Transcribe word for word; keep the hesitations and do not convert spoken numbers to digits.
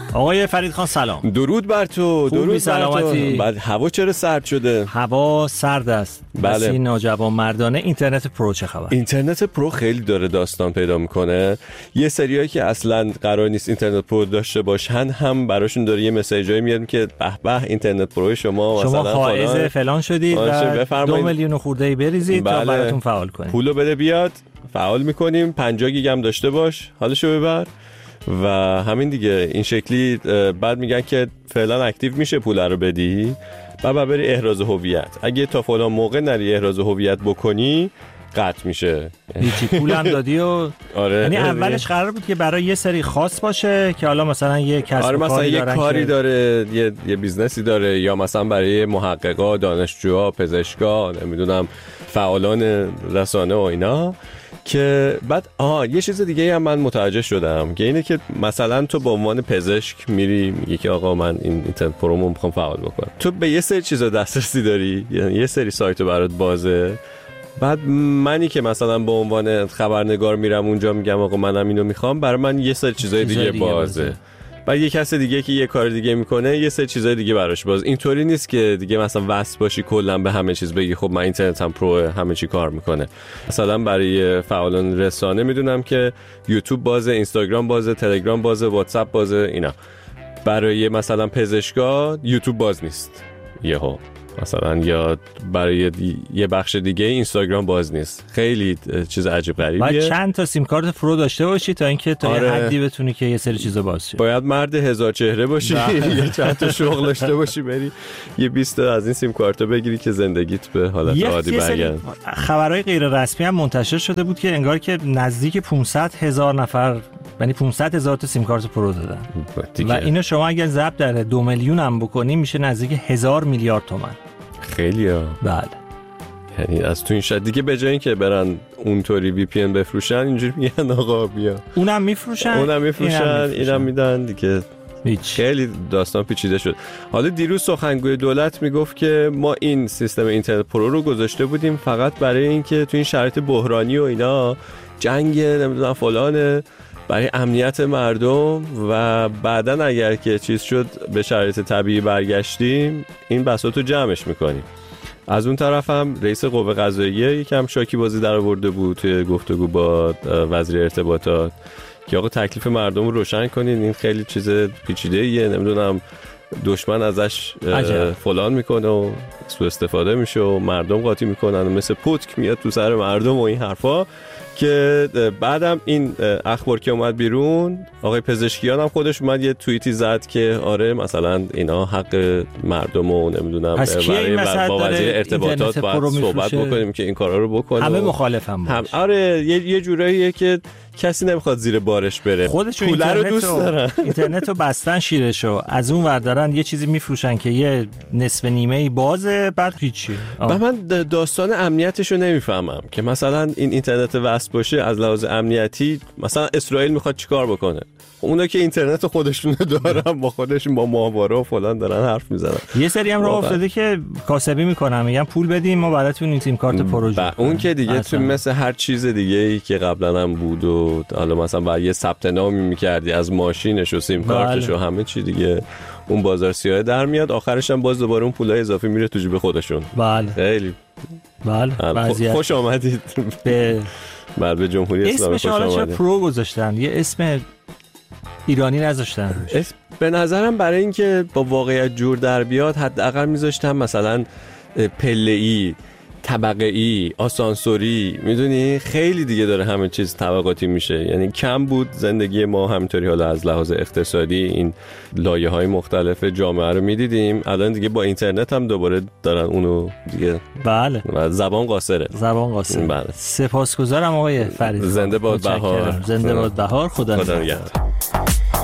آقای فرید خان سلام. درود بر تو. درود بر تو. بعد هوا چرا سرد شده؟ هوا سرد است. بله. بسی ناجوان مردانه. اینترنت پرو چه خبر؟ اینترنت پرو خیلی داره داستان پیدا میکنه. یه سریایی که اصلا قرار نیست اینترنت پرو داشته باشن هم براشون داره یه مسیجایی میاد که به به اینترنت پرو شما شما مثلا فائز فلان, فلان شدید و دو میلیون خورده بریزید بله. تا براتون فعال کنیم. پولو بده بیاد فعال میکنیم. پنجاه گیگ هم داشته باش حالشو ببر و همین دیگه. این شکلی بعد میگن که فعلا اکتیو میشه پول رو بدی بعد بری احراز هویت. اگه تا فلان موقع نری احراز هویت بکنی قطع میشه. هیچی پولم دادی و آره. یعنی اولش قرار بود که برای یه سری خاص باشه که حالا مثلا یه کسب آره و مثلا کاری یه دارن کاری که... داره یه یه بیزنسی داره یا مثلا برای محققا، دانشجوها، پزشکا، نمیدونم فعالان رسانه و اینا. که بعد آها یه چیز دیگه هم من متوجه شدم که اینه که مثلا تو به عنوان پزشک میری میگی که آقا من این اینترنت پرومو میخوام فعال بکنم. تو به یه سری چیزا دسترسی داری، یعنی یه سری سایت برات بازه. بعد منی که مثلا به عنوان خبرنگار میرم اونجا میگم آقا منم اینو میخوام، برای من یه سری چیزای دیگه, دیگه بازه, بازه. بعد یه کس دیگه که یه کار دیگه میکنه یه سری چیزای دیگه براش باز. اینطوری نیست که دیگه مثلا وصل باشی کلا به همه چیز بگی خب من اینترنتم پرو همه چی کار میکنه. مثلا برای فعالان رسانه میدونم که یوتیوب بازه، اینستاگرام بازه، تلگرام بازه، واتساپ بازه اینا. برای مثلا پزشکا یوتیوب باز نیست یهو مثلا، یا برای یه بخش دیگه اینستاگرام باز نیست. خیلی چیز عجیب غریبیه. باید چند تا سیم کارت پرو داشته باشی تا اینکه تا آره. یه حدی بتونی که یه سری چیزا باز شه. باید مرد هزار چهره باشی یه چند تا شغل داشته باشی بری یه بیست تا از این سیم کارتا بگیری که زندگیت به حالت عادی برگرده. خبرهای غیر رسمی هم منتشر شده بود که انگار که نزدیک پانصد هزار نفر یعنی پانصد هزار تا سیم کارت پرو دادن و اینو شما اگر ضرب در دو میلیون هم بکنی میشه نزدیک هزار میلیارد تومان. خیلی ها. بله. یعنی از تو این شد دیگه به جای اینکه برن اونطوری وی پی ان بفروشن اینجوری میگن آقا بیا اونم میفروشن اونم میفروشن اینم میدن دیگه. هیچ. خیلی داستان پیچیده شد. حالا دیروز سخنگوی دولت میگفت که ما این سیستم اینترنت پرو رو گذاشته بودیم فقط برای اینکه تو این شرایط بحرانی و اینا جنگ نمیدونم فلانه برای امنیت مردم و بعدن اگر که چیز شد به شرایط طبیعی برگشتیم این بساطو جمعش میکنیم. از اون طرف هم رئیس قوه قضاییه یکم شاکی بازی در آورده بود توی گفتگو با وزیر ارتباطات که آقا تکلیف مردم رو روشن کنین، این خیلی چیز پیچیده‌ایه، نمیدونم دشمن ازش فلان میکنه و سوء استفاده میشه و مردم قاطی میکنن و مثل پتک میاد تو سر مردم و این حرفا. که بعدم این اخبار که اومد بیرون آقای پزشکیان هم خودش اومد یه توییتی زد که آره مثلا اینا حق مردم و نمیدونم برای با وزیر ارتباطات باید صحبت بکنیم که این کارا رو بکنه. همه مخالفم باش. هم آره یه, یه جوراییه که کسی نمیخواد زیر بارش بره. خودشون اینترنت رو دوست دارن. اینترنت رو بستن شیرشو از اون ور دارن یه چیزی میفروشن که یه نصف نیمه ای بازه بعد هیچی. و من داستان امنیتش رو نمیفهمم که مثلا این اینترنت وصل باشه از لحاظ امنیتی مثلا اسرائیل میخواد چیکار بکنه؟ اونا که اینترنت خودشون دارن با خودشون با ماهواره و فلان دارن حرف میزنن. یه سری هم راه افتاده که کاسبی میکنن میگن پول بدیم ما براتون این سیم کارت پروژه. اون که دیگه تو مثل هر چیز دیگه ای که قبلا هم بود و حالا مثلا بعد یه ثبت نامی میکردی از ماشینش و سیم کارتش و همه چی دیگه اون بازار سیاه در میاد آخرش هم باز دوباره اون پولای اضافی میره تو جیب خودشون. بله. خیلی بله. خوش آمدید به بعد به جمهوری اسلامی خوش آمدید. اسمش پرو گذاشتن یه اسم ایرانی نذاشتن. به نظرم برای اینکه با واقعیت جور در بیاد حداقل میذاشتم مثلا پله‌ای، طبقه‌ای، آسانسوری، میدونی خیلی دیگه داره همه چیز طبقاتی میشه. یعنی کم بود زندگی ما همینطوری حالا از لحاظ اقتصادی این لایه‌های مختلف جامعه رو میدیدیم. الان دیگه با اینترنت هم دوباره دارن اونو دیگه. بله. زبان قاصره. زبان قاصره. بله. سپاسگزارم آقای فرید. زنده باد بهار. زنده باد بهار. خدا نگهدار.